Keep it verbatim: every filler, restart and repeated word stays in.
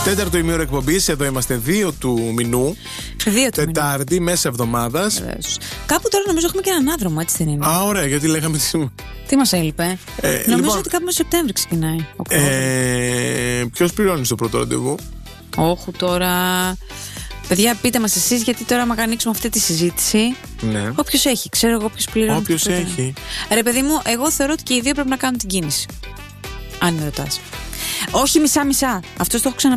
Τέταρτο ημίωρο εκπομπής, εδώ είμαστε δύο του μηνού. Δύο του Τετάρτη, μηνού. μέσα εβδομάδας. Κάπου τώρα νομίζω έχουμε και έναν άδρομο, έτσι δεν είναι? Α, ωραία, γιατί λέγαμε τι. Τι μας έλειπε? Ε, νομίζω λοιπόν, ότι κάπου μέσα Σεπτέμβρη ξεκινάει. Ε, ποιος πληρώνει στο πρώτο ραντεβού? Όχι τώρα. Παιδιά, πείτε μας εσείς, γιατί τώρα άμα ανοίξουμε αυτή τη συζήτηση. Ναι. Όποιος έχει, ξέρω εγώ ποιος πληρώνει. Όποιος έχει. Ρε παιδί μου, εγώ θεωρώ ότι και οι δύο πρέπει να κάνουν την κίνηση. Αν με ρωτάς. Όχι μισά-μισά. Αυτό το έχω ξαναπεί.